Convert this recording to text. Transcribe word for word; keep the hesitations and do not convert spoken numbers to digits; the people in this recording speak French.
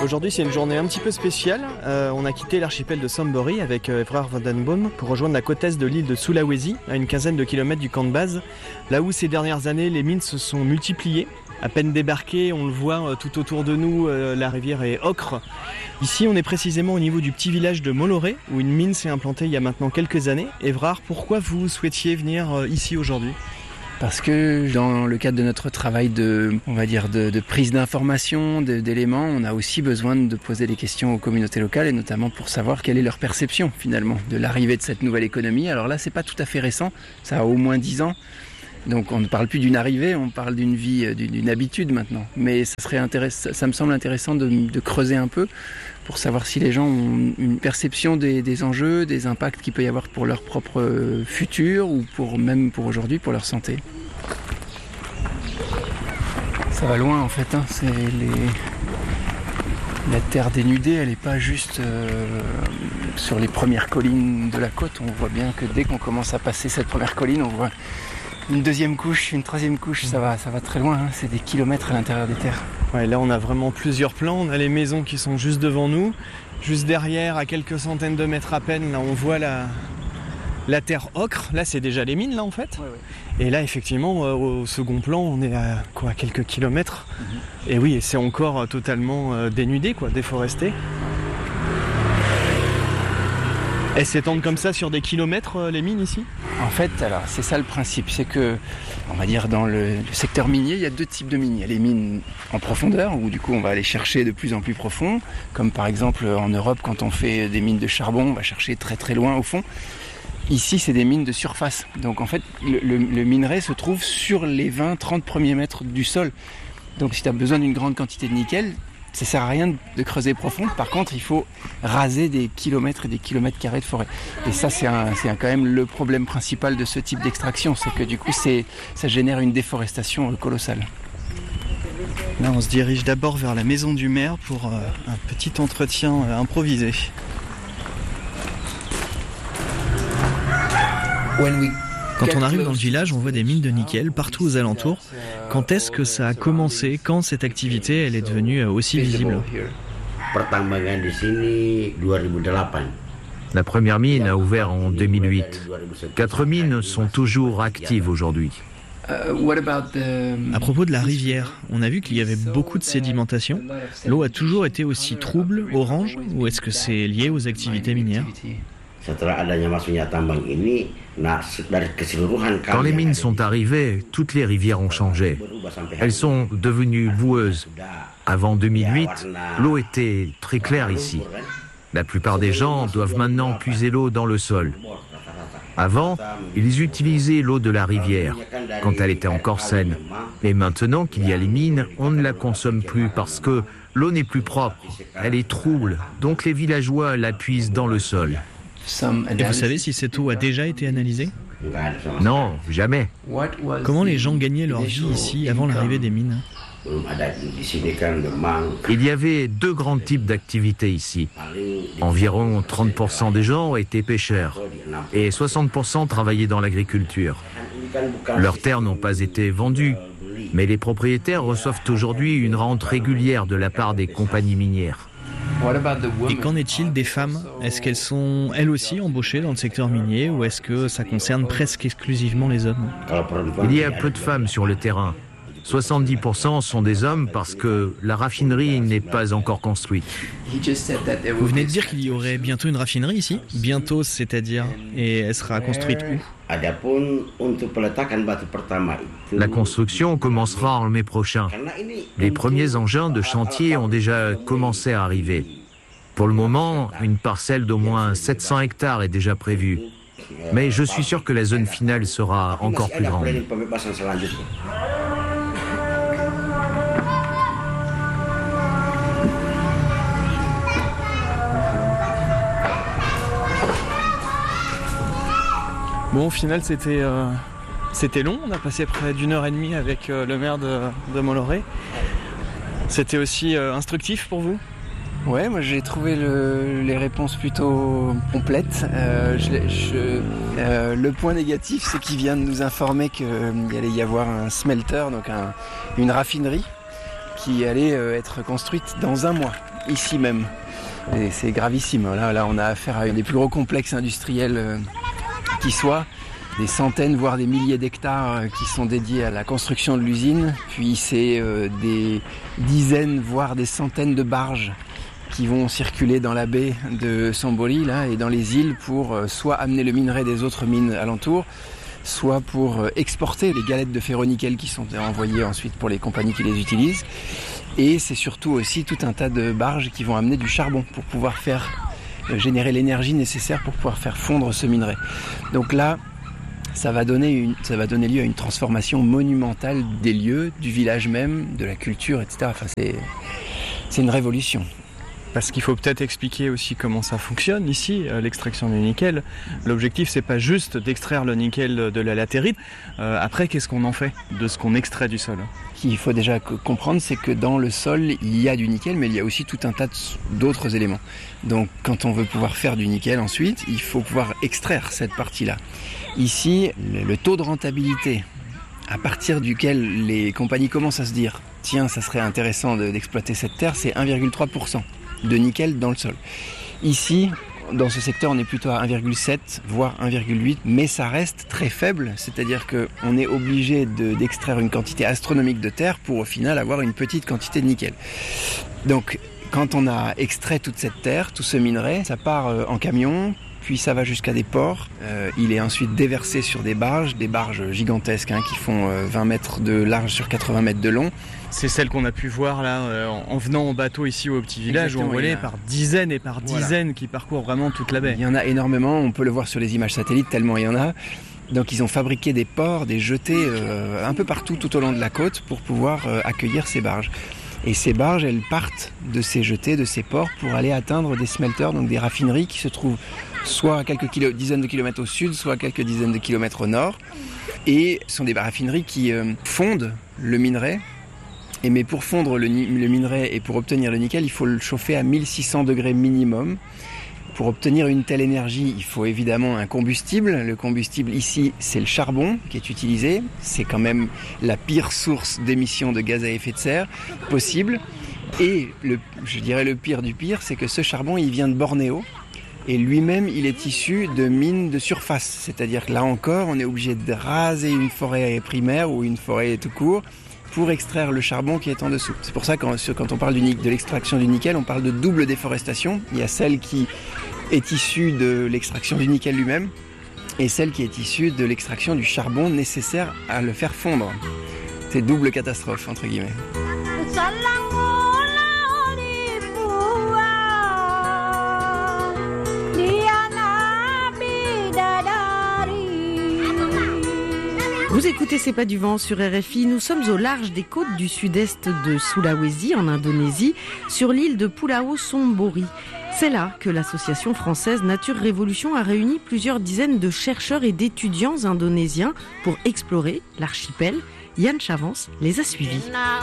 Aujourd'hui, c'est une journée un petit peu spéciale. Euh, on a quitté l'archipel de Sambori avec euh, Evrard Vandenboom pour rejoindre la côte est de l'île de Sulawesi, à une quinzaine de kilomètres du camp de base, là où ces dernières années, les mines se sont multipliées. À peine débarqué, on le voit euh, tout autour de nous, euh, la rivière est ocre. Ici, on est précisément au niveau du petit village de Moloré, où une mine s'est implantée il y a maintenant quelques années. Evrard, pourquoi vous souhaitiez venir euh, ici aujourd'hui ? Parce que dans le cadre de notre travail de, on va dire, de, de prise d'information, de, d'éléments, on a aussi besoin de poser des questions aux communautés locales et notamment pour savoir quelle est leur perception finalement de l'arrivée de cette nouvelle économie. Alors là, c'est pas tout à fait récent, ça a au moins dix ans. Donc on ne parle plus d'une arrivée, on parle d'une vie, d'une, d'une habitude maintenant. Mais ça serait intéressant, ça me semble intéressant de, de creuser un peu pour savoir si les gens ont une perception des, des enjeux, des impacts qu'il peut y avoir pour leur propre futur ou pour, même pour aujourd'hui, pour leur santé. Ça va loin en fait, hein. C'est les... La terre dénudée, elle n'est pas juste euh, sur les premières collines de la côte. On voit bien que dès qu'on commence à passer cette première colline, on voit une deuxième couche, une troisième couche, ça va, ça va très loin, hein. C'est des kilomètres à l'intérieur des terres. Ouais, là on a vraiment plusieurs plans, on a les maisons qui sont juste devant nous, juste derrière, à quelques centaines de mètres à peine, là on voit la, la terre ocre, là c'est déjà les mines là en fait. Ouais, ouais. Et là effectivement euh, au second plan on est à quoi, quelques kilomètres, mm-hmm. Et oui, c'est encore totalement euh, dénudé, quoi, déforesté. Elles s'étendent comme ça sur des kilomètres, euh, les mines ici ? En fait, alors c'est ça le principe, c'est que, on va dire dans le, le secteur minier, il y a deux types de mines. Il y a les mines en profondeur, où du coup on va aller chercher de plus en plus profond, comme par exemple en Europe quand on fait des mines de charbon, on va chercher très très loin au fond. Ici, c'est des mines de surface. Donc en fait, le, le, le minerai se trouve sur les vingt à trente premiers mètres du sol. Donc si tu as besoin d'une grande quantité de nickel, ça sert à rien de creuser profond. Par contre, il faut raser des kilomètres et des kilomètres carrés de forêt. Et ça, c'est, un, c'est un, quand même le problème principal de ce type d'extraction. C'est que du coup, c'est, ça génère une déforestation colossale. Là, on se dirige d'abord vers la maison du maire pour euh, un petit entretien euh, improvisé. Quand on arrive dans le village, on voit des mines de nickel partout aux alentours. Quand est-ce que ça a commencé ? Quand cette activité elle est devenue aussi visible ? La première mine a ouvert en deux mille huit. Quatre mines sont toujours actives aujourd'hui. À propos de la rivière, on a vu qu'il y avait beaucoup de sédimentation. L'eau a toujours été aussi trouble, orange, ou est-ce que c'est lié aux activités minières ? Quand les mines sont arrivées, toutes les rivières ont changé. Elles sont devenues boueuses. Avant deux mille huit, l'eau était très claire ici. La plupart des gens doivent maintenant puiser l'eau dans le sol. Avant, ils utilisaient l'eau de la rivière, quand elle était encore saine. Mais maintenant qu'il y a les mines, on ne la consomme plus parce que l'eau n'est plus propre. Elle est trouble, donc les villageois la puisent dans le sol. Et vous savez si cette eau a déjà été analysée ? Non, jamais. Comment les gens gagnaient leur vie ici avant l'arrivée des mines ? Il y avait deux grands types d'activités ici. Environ trente pour cent des gens étaient pêcheurs et soixante pour cent travaillaient dans l'agriculture. Leurs terres n'ont pas été vendues, mais les propriétaires reçoivent aujourd'hui une rente régulière de la part des compagnies minières. Et qu'en est-il des femmes ? Est-ce qu'elles sont elles aussi embauchées dans le secteur minier ou est-ce que ça concerne presque exclusivement les hommes ? Il y a peu de femmes sur le terrain. soixante-dix pour cent sont des hommes parce que la raffinerie n'est pas encore construite. Vous venez de dire qu'il y aurait bientôt une raffinerie ici ? Bientôt, c'est-à-dire ? Et elle sera construite où ? La construction commencera en mai prochain. Les premiers engins de chantier ont déjà commencé à arriver. Pour le moment, une parcelle d'au moins sept cents hectares est déjà prévue. Mais je suis sûr que la zone finale sera encore plus grande. Bon, au final, c'était, euh, c'était long. On a passé près d'une heure et demie avec euh, le maire de, de Moloré. C'était aussi euh, instructif pour vous ? Ouais, moi j'ai trouvé le, les réponses plutôt complètes. Euh, je, je, euh, le point négatif, c'est qu'il vient de nous informer qu'il allait y avoir un smelter, donc un, une raffinerie, qui allait euh, être construite dans un mois. ici même. Et c'est gravissime. Là, là, on a affaire à un des plus gros complexes industriels euh, qui soit. Des centaines, voire des milliers d'hectares euh, qui sont dédiés à la construction de l'usine. Puis c'est euh, des dizaines, voire des centaines de barges qui vont circuler dans la baie de Sambori là, et dans les îles pour euh, soit amener le minerai des autres mines alentours, soit pour euh, exporter les galettes de ferro-nickel qui sont envoyées ensuite pour les compagnies qui les utilisent. Et c'est surtout aussi tout un tas de barges qui vont amener du charbon pour pouvoir faire euh, générer l'énergie nécessaire pour pouvoir faire fondre ce minerai. Donc là, ça va donner une, ça va donner lieu à une transformation monumentale des lieux, du village même, de la culture, et cetera. Enfin, c'est, c'est une révolution. Parce qu'il faut peut-être expliquer aussi comment ça fonctionne ici, euh, l'extraction du nickel. L'objectif, c'est pas juste d'extraire le nickel de la latérite. Euh, après, qu'est-ce qu'on en fait de ce qu'on extrait du sol ? Ce qu'il faut déjà comprendre, c'est que dans le sol, il y a du nickel, mais il y a aussi tout un tas d'autres éléments. Donc, quand on veut pouvoir faire du nickel ensuite, il faut pouvoir extraire cette partie-là. Ici, le taux de rentabilité à partir duquel les compagnies commencent à se dire « Tiens, ça serait intéressant de, d'exploiter cette terre », c'est un virgule trois pour cent de nickel dans le sol. Ici, dans ce secteur, on est plutôt à un virgule sept, voire un virgule huit, mais ça reste très faible, c'est-à-dire qu'on est obligé de, d'extraire une quantité astronomique de terre pour au final avoir une petite quantité de nickel. Donc, quand on a extrait toute cette terre, tout ce minerai, ça part en camion, puis ça va jusqu'à des ports. Euh, il est ensuite déversé sur des barges, des barges gigantesques hein, qui font euh, vingt mètres de large sur quatre-vingts mètres de long. C'est celle qu'on a pu voir là euh, en venant en bateau ici au petit village. Exactement, où on voyait a... par dizaines et par voilà. dizaines qui parcourent vraiment toute la baie. Il y en a énormément, on peut le voir sur les images satellites tellement il y en a. Donc ils ont fabriqué des ports, des jetées euh, un peu partout tout au long de la côte pour pouvoir euh, accueillir ces barges. Et ces barges, elles partent de ces jetées, de ces ports pour aller atteindre des smelters, donc des raffineries qui se trouvent soit à quelques kilo, dizaines de kilomètres au sud, soit à quelques dizaines de kilomètres au nord. Et ce sont des raffineries qui euh, fondent le minerai. Et mais pour fondre le, le minerai et pour obtenir le nickel, il faut le chauffer à mille six cents degrés minimum. Pour obtenir une telle énergie, il faut évidemment un combustible. Le combustible ici, c'est le charbon qui est utilisé. C'est quand même la pire source d'émissions de gaz à effet de serre possible. Et le, je dirais le pire du pire, c'est que ce charbon, il vient de Bornéo. Et lui-même, il est issu de mines de surface. C'est-à-dire que là encore, on est obligé de raser une forêt primaire ou une forêt tout court pour extraire le charbon qui est en dessous. C'est pour ça que quand, quand on parle du, de l'extraction du nickel, on parle de double déforestation. Il y a celle qui est issue de l'extraction du nickel lui-même et celle qui est issue de l'extraction du charbon nécessaire à le faire fondre. C'est double catastrophe, entre guillemets. Vous écoutez C'est pas du vent sur R F I. Nous sommes au large des côtes du sud-est de Sulawesi, en Indonésie, sur l'île de Pulau Sambori. C'est là que l'association française Nature Révolution a réuni plusieurs dizaines de chercheurs et d'étudiants indonésiens pour explorer l'archipel. Yann Chavance les a suivis.